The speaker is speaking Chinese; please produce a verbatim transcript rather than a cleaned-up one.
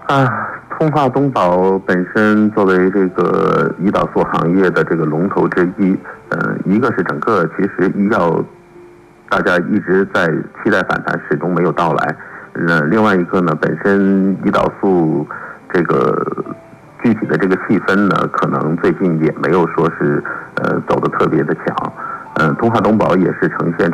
啊，通化东宝本身作为这个胰岛素行业的这个龙头之一，呃，一个是整个其实医药大家一直在期待反弹，始终没有到来。呃，另外一个呢，本身胰岛素这个具体的这个细分呢，可能最近也没有说是呃走得特别的强。呃，通化东宝也是呈现